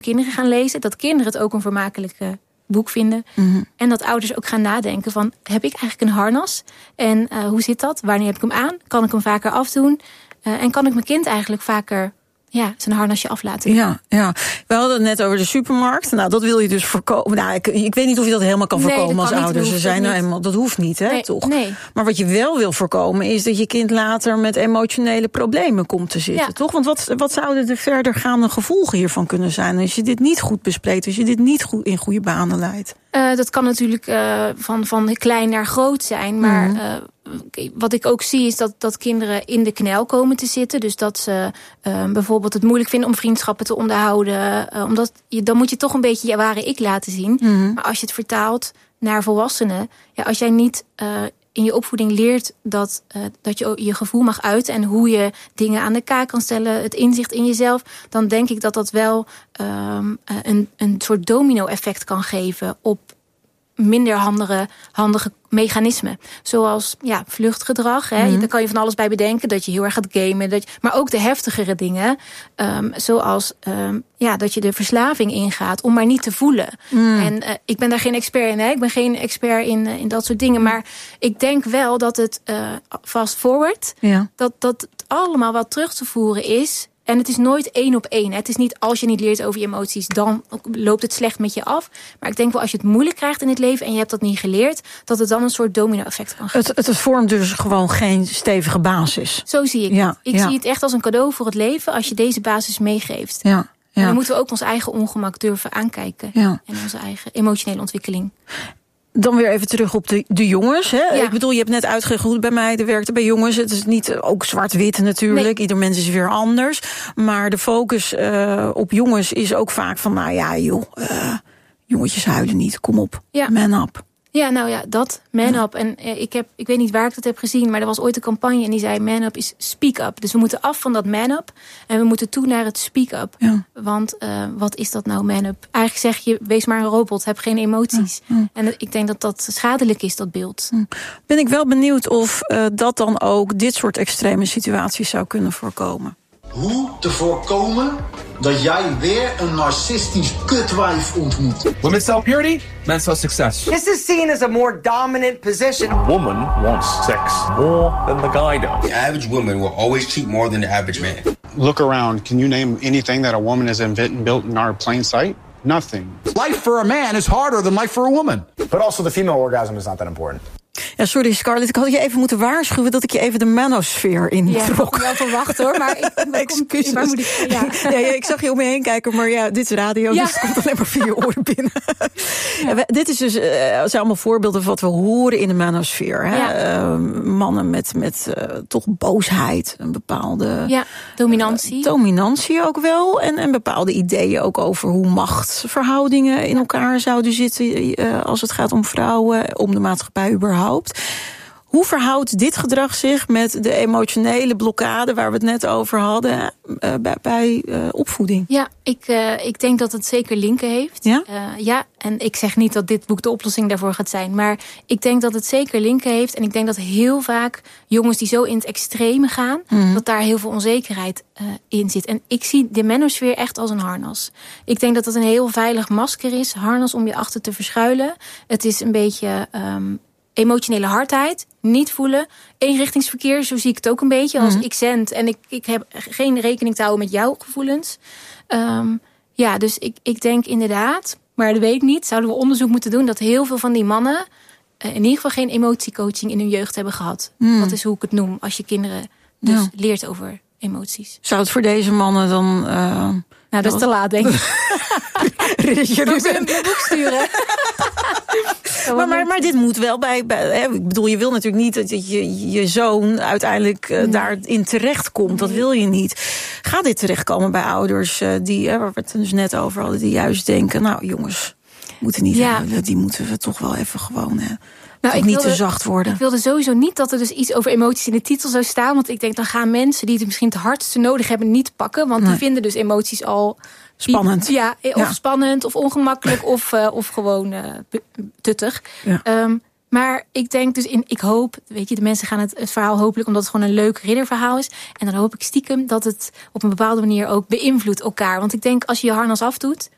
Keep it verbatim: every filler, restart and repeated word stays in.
kinderen gaan lezen. Dat kinderen het ook een vermakelijke boek vinden. Mm-hmm. En dat ouders ook gaan nadenken van, heb ik eigenlijk een harnas? En uh, hoe zit dat? Wanneer heb ik hem aan? Kan ik hem vaker afdoen? Uh, en kan ik mijn kind eigenlijk vaker ja, zijn harnasje af laten doen? Ja, ja, we hadden het net over de supermarkt. Nou, dat wil je dus voorkomen. Nou, ik, ik weet niet of je dat helemaal kan nee, voorkomen als niet, ouders. Ze zijn nou eenmaal, dat hoeft niet, hè, nee, toch? Nee. Maar wat je wel wil voorkomen is dat je kind later met emotionele problemen komt te zitten, ja. toch? Want wat, wat zouden de verdergaande gevolgen hiervan kunnen zijn als je dit niet goed bespreekt, als je dit niet goed in goede banen leidt? Uh, dat kan natuurlijk uh, van, van klein naar groot zijn. Maar mm. uh, wat ik ook zie is dat, dat kinderen in de knel komen te zitten. Dus dat ze uh, bijvoorbeeld het moeilijk vinden om vriendschappen te onderhouden. Uh, omdat je, dan moet je toch een beetje je ware ik laten zien. Mm. Maar als je het vertaalt naar volwassenen. Ja, als jij niet uh, in je opvoeding leert dat, uh, dat je je gevoel mag uiten. En hoe je dingen aan de kaak kan stellen. Het inzicht in jezelf. Dan denk ik dat dat wel um, uh, een, een soort domino-effect kan geven op minder handige, handige mechanismen. Zoals ja, vluchtgedrag. Hè. Mm-hmm. Daar kan je van alles bij bedenken. Dat je heel erg gaat gamen. Dat je, maar ook de heftigere dingen. Um, zoals um, ja, dat je de verslaving ingaat. Om maar niet te voelen. Mm. En uh, ik ben daar geen expert in. Hè. Ik ben geen expert in, uh, in dat soort dingen. Maar ik denk wel dat het uh, fast forward. Ja. Dat, dat het allemaal wat terug te voeren is. En het is nooit één op één. Het is niet als je niet leert over je emoties, dan loopt het slecht met je af. Maar ik denk wel als je het moeilijk krijgt in het leven en je hebt dat niet geleerd, dat het dan een soort domino-effect kan geven. Het, het vormt dus gewoon geen stevige basis. Zo zie ik ja, het. Ik ja. zie het echt als een cadeau voor het leven als je deze basis meegeeft. Ja, ja. En dan moeten we ook ons eigen ongemak durven aankijken. Ja. En onze eigen emotionele ontwikkeling. Dan weer even terug op de, de jongens. Hè? Ja. Ik bedoel, je hebt net uitgelegd hoe het bij mij werkte bij jongens. Het is niet ook zwart-wit natuurlijk. Nee. Ieder mens is weer anders. Maar de focus uh, op jongens is ook vaak van, nou ja, joh, uh, jongetjes huilen niet. Kom op, ja. Man up. Ja, nou ja, dat, man ja. up. En uh, ik, heb, ik weet niet waar ik dat heb gezien, maar er was ooit een campagne en die zei, man up is speak up. Dus we moeten af van dat man up en we moeten toe naar het speak up. Ja. Want uh, wat is dat nou, man up? Eigenlijk zeg je, wees maar een robot, heb geen emoties. Ja. Ja. En uh, ik denk dat dat schadelijk is, dat beeld. Ja. Ben ik wel benieuwd of uh, dat dan ook dit soort extreme situaties zou kunnen voorkomen. Hoe te voorkomen dat jij weer een narcistisch kutwijf ontmoet. Women sell purity, men sell success. This is seen as a more dominant position. A woman wants sex more than the guy does. The average woman will always cheat more than the average man. Look around. Can you name anything that a woman has invented built in our plain sight? Nothing. Life for a man is harder than life for a woman. But also the female orgasm is not that important. Ja, sorry Scarlett, ik had je even moeten waarschuwen dat ik je even de manosfeer in ja, trok. Ja, ik wel verwacht hoor, maar ik, excuses. Waar moet ik, ja. Ja, ja, ik zag je om me heen kijken, maar ja, dit is radio, ja. Dus het komt alleen maar via je oren binnen. Ja. Ja, dit is dus, uh, zijn allemaal voorbeelden van wat we horen in de manosfeer. Hè? Ja. Uh, mannen met, met uh, toch boosheid, een bepaalde ja, dominantie. Uh, dominantie ook wel. En, en bepaalde ideeën ook over hoe machtsverhoudingen in elkaar zouden zitten uh, als het gaat om vrouwen, om de maatschappij überhaupt. Hoe verhoudt dit gedrag zich met de emotionele blokkade waar we het net over hadden uh, bij, bij uh, opvoeding? Ja, ik, uh, ik denk dat het zeker linken heeft. Ja? Uh, ja, en ik zeg niet dat dit boek de oplossing daarvoor gaat zijn. Maar ik denk dat het zeker linken heeft. En ik denk dat heel vaak jongens die zo in het extreme gaan, mm. dat daar heel veel onzekerheid uh, in zit. En ik zie de manosfeer echt als een harnas. Ik denk dat dat een heel veilig masker is. Harnas om je achter te verschuilen. Het is een beetje Um, emotionele hardheid, niet voelen, eenrichtingsverkeer, zo zie ik het ook een beetje. Als mm-hmm. ik zend en ik, ik heb geen rekening te houden met jouw gevoelens. Um, ja, dus ik, ik denk inderdaad, maar dat weet ik niet, zouden we onderzoek moeten doen dat heel veel van die mannen uh, in ieder geval geen emotiecoaching in hun jeugd hebben gehad. Mm. Dat is hoe ik het noem, als je kinderen dus ja. leert over emoties. Zou het voor deze mannen dan Uh... Nou, dat is te laat, denk ik. Jullie een boek sturen. maar, maar, maar dit moet wel bij, bij hè, ik bedoel, je wil natuurlijk niet dat je, je zoon uiteindelijk uh, nee. daarin terechtkomt. Dat wil je niet. Gaat dit terechtkomen bij ouders uh, die, uh, waar we het dus net over hadden, die juist denken, nou jongens, moeten niet ja. huilen, die moeten we toch wel even gewoon Hè, nou, ik niet wilde, te zacht worden. Ik wilde sowieso niet dat er dus iets over emoties in de titel zou staan. Want ik denk, dan gaan mensen die het misschien het hardste nodig hebben niet pakken. Want nee. die vinden dus emoties al spannend. Ja, of ja. spannend, of ongemakkelijk, of, uh, of gewoon uh, tuttig. Ja. Um, maar ik denk dus, in, ik hoop, weet je, de mensen gaan het, het verhaal hopelijk, omdat het gewoon een leuk ridderverhaal is. En dan hoop ik stiekem dat het op een bepaalde manier ook beïnvloedt elkaar. Want ik denk, als je je harnas afdoet,